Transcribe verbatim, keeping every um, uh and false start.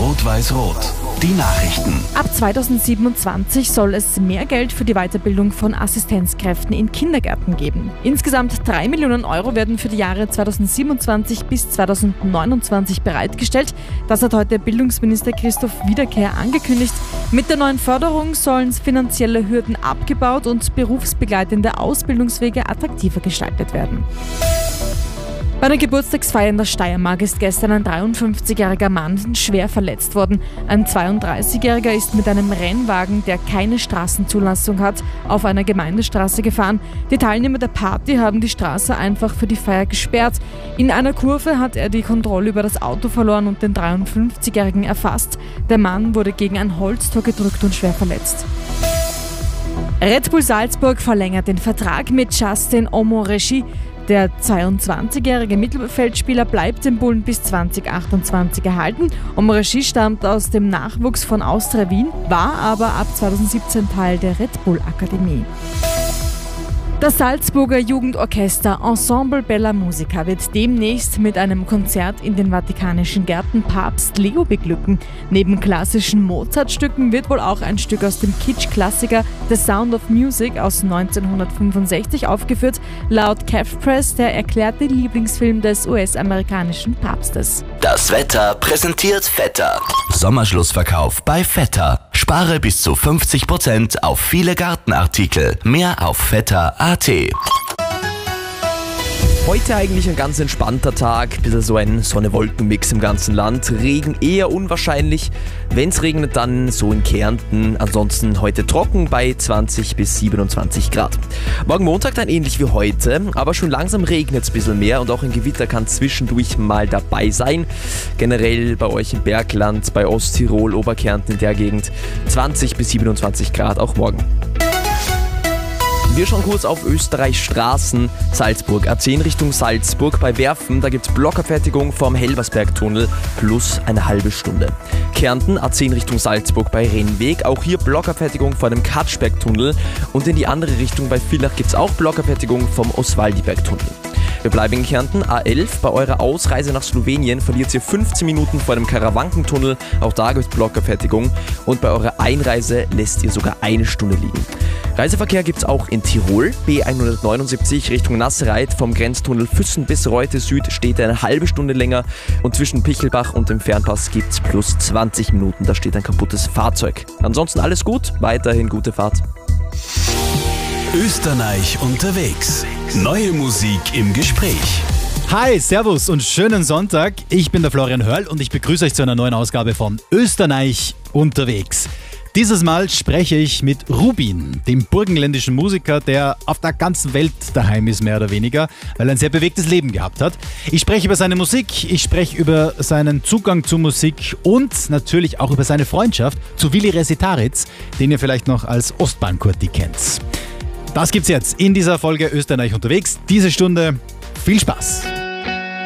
Rot-Weiß-Rot. Die Nachrichten. Ab zweitausendsiebenundzwanzig soll es mehr Geld für die Weiterbildung von Assistenzkräften in Kindergärten geben. Insgesamt drei Millionen Euro werden für die Jahre zweitausendsiebenundzwanzig bis zweitausendneunundzwanzig bereitgestellt. Das hat heute Bildungsminister Christoph Wiederkehr angekündigt. Mit der neuen Förderung sollen finanzielle Hürden abgebaut und berufsbegleitende Ausbildungswege attraktiver gestaltet werden. Bei einer Geburtstagsfeier in der Steiermark ist gestern ein dreiundfünfzigjähriger Mann schwer verletzt worden. Ein zweiunddreißigjähriger ist mit einem Rennwagen, der keine Straßenzulassung hat, auf einer Gemeindestraße gefahren. Die Teilnehmer der Party haben die Straße einfach für die Feier gesperrt. In einer Kurve hat er die Kontrolle über das Auto verloren und den dreiundfünfzigjährigen erfasst. Der Mann wurde gegen ein Holztor gedrückt und schwer verletzt. Red Bull Salzburg verlängert den Vertrag mit Justin Omoreshi. Der zweiundzwanzigjährige Mittelfeldspieler bleibt dem Bullen bis zweitausendachtundzwanzig erhalten. Omoreshi stammt aus dem Nachwuchs von Austria Wien, war aber ab zweitausendsiebzehn Teil der Red Bull Akademie. Das Salzburger Jugendorchester Ensemble Bella Musica wird demnächst mit einem Konzert in den Vatikanischen Gärten Papst Leo beglücken. Neben klassischen Mozart-Stücken wird wohl auch ein Stück aus dem Kitsch-Klassiker The Sound of Music aus neunzehnhundertfünfundsechzig aufgeführt. Laut Kev Press der erklärte Lieblingsfilm des U S-amerikanischen Papstes. Das Wetter präsentiert Vetter. Sommerschlussverkauf bei Vetter. Spare bis zu fünfzig Prozent auf viele Gartenartikel. Mehr auf vetter punkt a t. Heute eigentlich ein ganz entspannter Tag, ein bisschen so ein Sonne-Wolken-Mix im ganzen Land. Regen eher unwahrscheinlich, wenn es regnet, dann so in Kärnten. Ansonsten heute trocken bei zwanzig bis siebenundzwanzig Grad. Morgen Montag dann ähnlich wie heute, aber schon langsam regnet es ein bisschen mehr und auch ein Gewitter kann zwischendurch mal dabei sein. Generell bei euch im Bergland, bei Osttirol, Oberkärnten in der Gegend zwanzig bis siebenundzwanzig Grad auch morgen. Wir schauen kurz auf Österreichs Straßen. Salzburg, A zehn Richtung Salzburg bei Werfen, da gibt es Blockabfertigung vom Helbersbergtunnel plus eine halbe Stunde. Kärnten, A zehn Richtung Salzburg bei Rennweg, auch hier Blockabfertigung vor dem Katschbergtunnel und in die andere Richtung bei Villach gibt es auch Blockabfertigung vom Oswaldibergtunnel. Wir bleiben in Kärnten, A elf, bei eurer Ausreise nach Slowenien verliert ihr fünfzehn Minuten vor dem Karawankentunnel, auch da gibt es Blockabfertigung und bei eurer Einreise lässt ihr sogar eine Stunde liegen. Reiseverkehr gibt es auch in Tirol, B hundertneunundsiebzig Richtung Nassereit, vom Grenztunnel Füssen bis Reute Süd steht eine halbe Stunde länger und zwischen Pichelbach und dem Fernpass gibt es plus zwanzig Minuten, da steht ein kaputtes Fahrzeug. Ansonsten alles gut, weiterhin gute Fahrt. Österreich unterwegs. Neue Musik im Gespräch. Hi, servus und schönen Sonntag. Ich bin der Florian Hörl und ich begrüße euch zu einer neuen Ausgabe von Österreich unterwegs. Dieses Mal spreche ich mit Rubin, dem burgenländischen Musiker, der auf der ganzen Welt daheim ist, mehr oder weniger, weil er ein sehr bewegtes Leben gehabt hat. Ich spreche über seine Musik, ich spreche über seinen Zugang zu Musik und natürlich auch über seine Freundschaft zu Willi Resetaritz, den ihr vielleicht noch als Ostbahn-Kurti kennt. Das gibt's jetzt in dieser Folge Österreich unterwegs. Diese Stunde, viel Spaß!